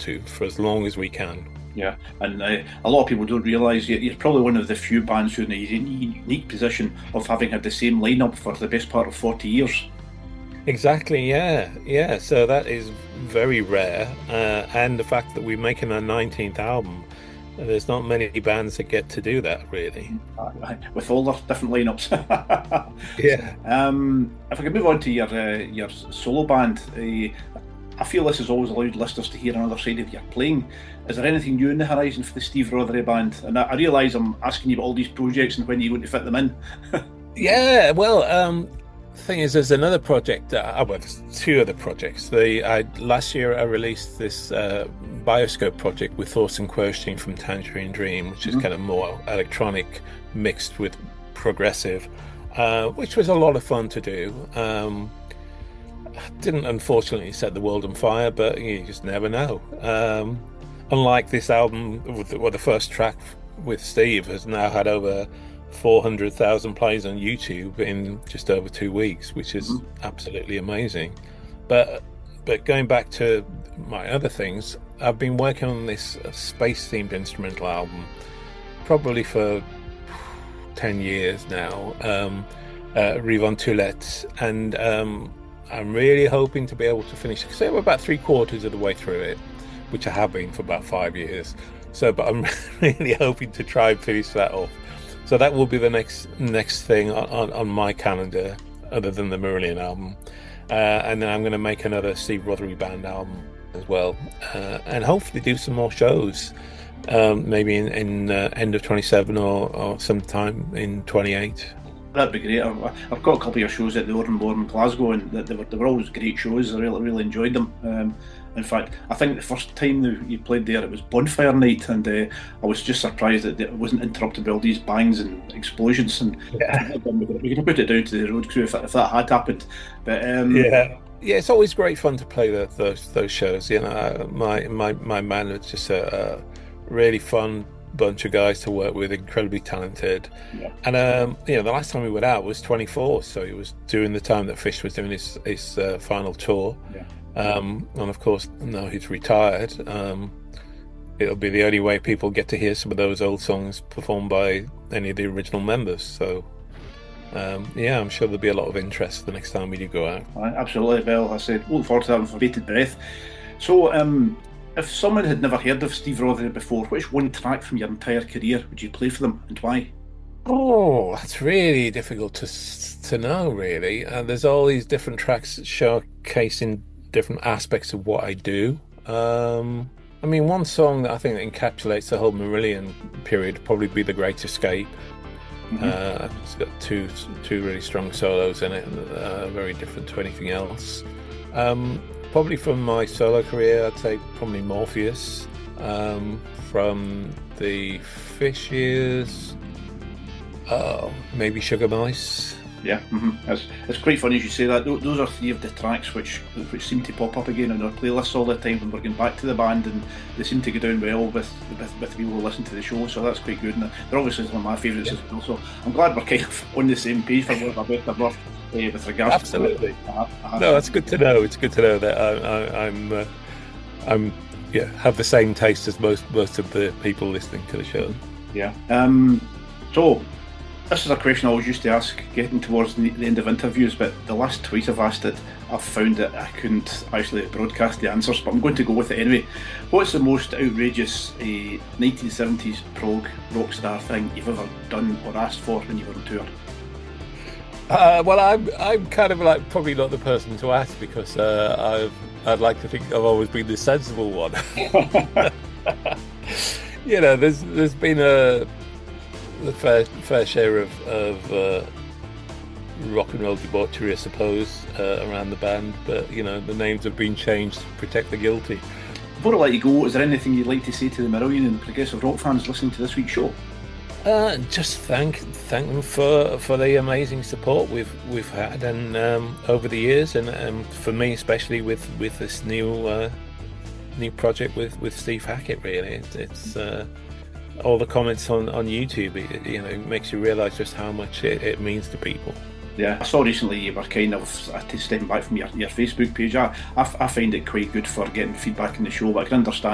to for as long as we can. Yeah, and a lot of people don't realise you're probably one of the few bands who are in a unique position of having had the same lineup for the best part of 40 years. Exactly, yeah, yeah. So that is very rare, and the fact that we're making our 19th album, there's not many bands that get to do that, really. With all their different lineups. Yeah. If I could move on to your solo band, I feel this has always allowed listeners to hear another side of your playing. Is there anything new in the horizon for the Steve Rothery band? And I realise I'm asking you about all these projects and when you're going to fit them in. Yeah, well, thing is, there's another project. Well, there's two other projects. Last year I released this Bioscope project with Thorsten Querstein from Tangerine Dream, which is kind of more electronic mixed with progressive, which was a lot of fun to do. Didn't unfortunately set the world on fire, but you just never know. Unlike this album, the first track with Steve has now had over 400,000 plays on YouTube in just over 2 weeks, which is absolutely amazing. But going back to my other things, I've been working on this space-themed instrumental album probably for 10 years now, Rivon Toulette, and I'm really hoping to be able to finish, because I'm about 3/4 of the way through it, which I have been for about 5 years. But I'm really hoping to try and finish that off. So that will be the next thing on my calendar, other than the Marillion album. And then I'm going to make another Steve Rothery band album as well, and hopefully do some more shows, maybe in end of 27 or sometime in 28. That'd be great. I've got a couple of your shows at the Oranmore in Glasgow, and they were always great shows. I really enjoyed them. In fact, I think the first time that you played there, it was Bonfire Night, and I was just surprised that it wasn't interrupted by all these bangs and explosions. And Yeah. we can put it down to the road crew if that had happened. But Yeah, it's always great fun to play those shows. You know, my band is just a really fun bunch of guys to work with, incredibly talented. Yeah. And the last time we went out was 24, so it was during the time that Fish was doing his final tour. Yeah. And of course, now he's retired, it'll be the only way people get to hear some of those old songs performed by any of the original members. So I'm sure there'll be a lot of interest the next time we do go out. Absolutely, Bill. I said, look forward to that with bated breath. So, if someone had never heard of Steve Rothery before, which one track from your entire career would you play for them, and why? Oh, that's really difficult to know, really. There's all these different tracks showcasing different aspects of what I do. I mean, one song that I think that encapsulates the whole Marillion period would probably be The Great Escape. It's got two really strong solos in it, very different to anything else. Probably from my solo career, I'd say probably Morpheus. From the Fish years, maybe Sugar Mice. Yeah, it's quite funny as you say that. Those are three of the tracks which seem to pop up again on our playlists all the time when we're going back to the band, and they seem to go down well with people who listen to the show, so that's quite good. And they're obviously some of my favourites as well, so I'm glad we're kind of on the same page for what about the birth with regards Absolutely. to that. No, that's good to know. It's good to know that I'm have the same taste as most of the people listening to the show. Yeah. So this is a question I always used to ask getting towards the end of interviews, but the last twice I've asked it, I've found that I couldn't actually broadcast the answers, but I'm going to go with it anyway. What's the most outrageous 1970s prog rock star thing you've ever done or asked for when you were on tour? Well, I'm kind of like probably not the person to ask, because I'd like to think I've always been the sensible one. You know, there's been a fair share of rock and roll debauchery, I suppose, around the band, but you know, the names have been changed to protect the guilty. Before I let you go, is there anything you'd like to say to the Marillion and progressive rock fans listening to this week's show? Just thank them for the amazing support we've had and over the years, and for me especially with this new project with Steve Hackett. Really, it's all the comments on YouTube. It makes you realise just how much it means to people. Yeah, I saw recently you were kind of stepping back from your Facebook page. I find it quite good for getting feedback in the show, but I can understand